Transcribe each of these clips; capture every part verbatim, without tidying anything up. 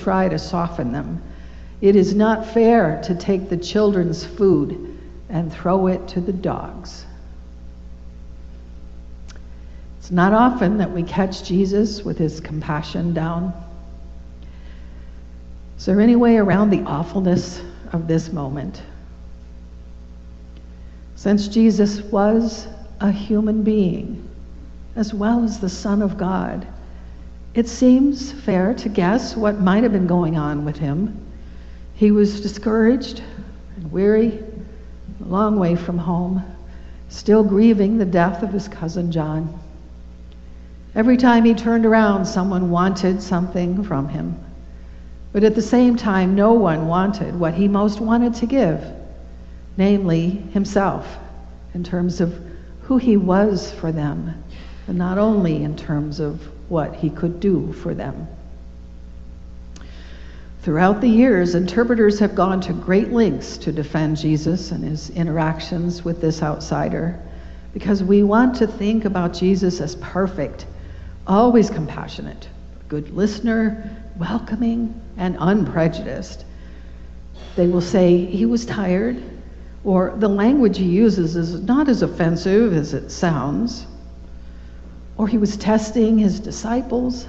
try to soften them. It is not fair to take the children's food and throw it to the dogs. It's not often that we catch Jesus with his compassion down. Is there any way around the awfulness of this moment? Since Jesus was a human being, as well as the Son of God, it seems fair to guess what might have been going on with him. He was discouraged and weary, a long way from home, still grieving the death of his cousin John. Every time he turned around, someone wanted something from him. But at the same time, no one wanted what he most wanted to give, namely himself, in terms of who he was for them, and not only in terms of what he could do for them. Throughout the years, interpreters have gone to great lengths to defend Jesus and his interactions with this outsider, because we want to think about Jesus as perfect, always compassionate, a good listener, welcoming, and unprejudiced. They will say he was tired, or the language he uses is not as offensive as it sounds, or he was testing his disciples.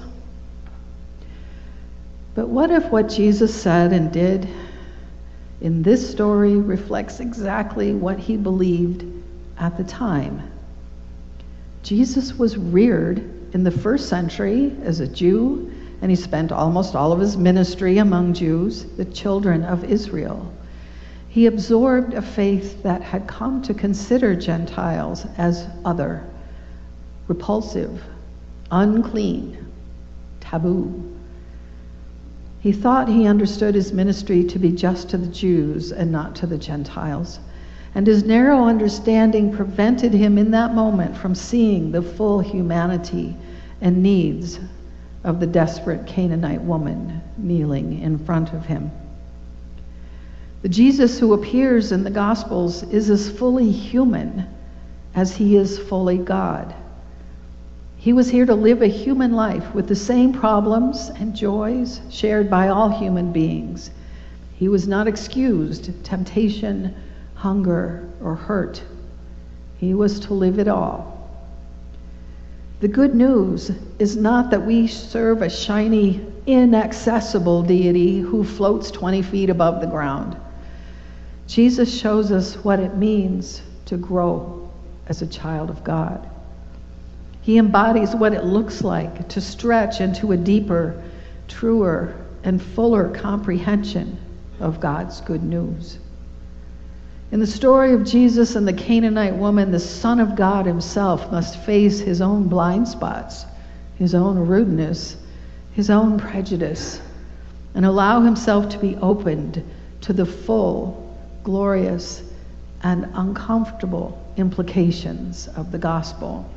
But what if what Jesus said and did in this story reflects exactly what he believed at the time? Jesus was reared in the first century as a Jew, and he spent almost all of his ministry among Jews, the children of Israel. He absorbed a faith that had come to consider Gentiles as other, repulsive, unclean, taboo. He thought he understood his ministry to be just to the Jews and not to the Gentiles. And his narrow understanding prevented him in that moment from seeing the full humanity and needs of the desperate Canaanite woman kneeling in front of him. The Jesus who appears in the Gospels is as fully human as he is fully God. He was here to live a human life with the same problems and joys shared by all human beings. He was not excused temptation, hunger, or hurt. He was to live it all. The good news is not that we serve a shiny, inaccessible deity who floats twenty feet above the ground. Jesus shows us what it means to grow as a child of God. He embodies what it looks like to stretch into a deeper, truer, and fuller comprehension of God's good news. In the story of Jesus and the Canaanite woman, the Son of God himself must face his own blind spots, his own rudeness, his own prejudice, and allow himself to be opened to the full, glorious, and uncomfortable implications of the gospel.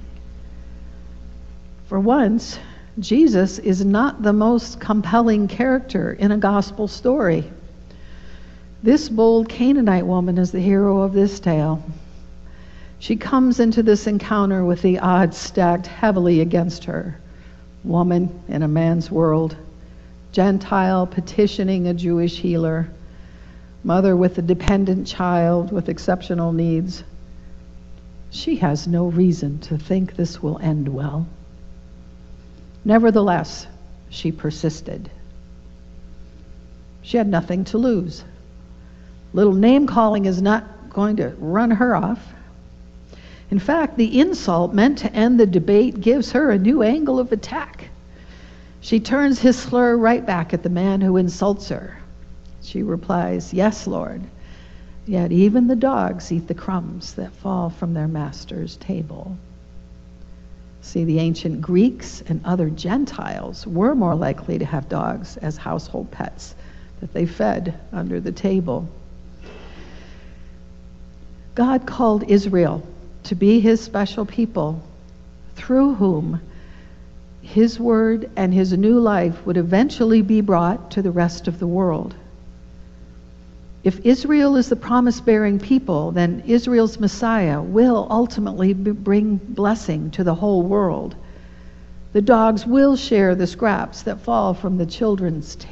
For once, Jesus is not the most compelling character in a gospel story. This bold Canaanite woman is the hero of this tale. She comes into this encounter with the odds stacked heavily against her. Woman in a man's world, Gentile petitioning a Jewish healer, mother with a dependent child with exceptional needs. She has no reason to think this will end well. Nevertheless, she persisted. She had nothing to lose. Little name-calling is not going to run her off. In fact, the insult meant to end the debate gives her a new angle of attack. She turns his slur right back at the man who insults her. She replies, "Yes, Lord, yet even the dogs eat the crumbs that fall from their master's table." See, the ancient Greeks and other Gentiles were more likely to have dogs as household pets that they fed under the table. God called Israel to be his special people, through whom his word and his new life would eventually be brought to the rest of the world. If Israel is the promise-bearing people, then Israel's Messiah will ultimately bring blessing to the whole world. The dogs will share the scraps that fall from the children's